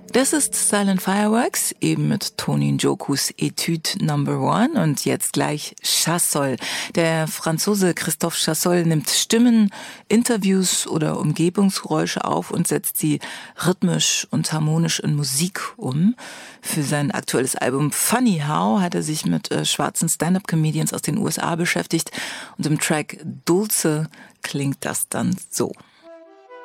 Das ist Silent Fireworks, eben mit Tony Njoku's Etude Number 1 und jetzt gleich Chassol. Der Franzose Christophe Chassol nimmt Stimmen, Interviews oder Umgebungsgeräusche auf und setzt sie rhythmisch und harmonisch in Musik um. Für sein aktuelles Album Funny How hat er sich mit schwarzen Stand-up-Comedians aus den USA beschäftigt und im Track Dulce klingt das dann so.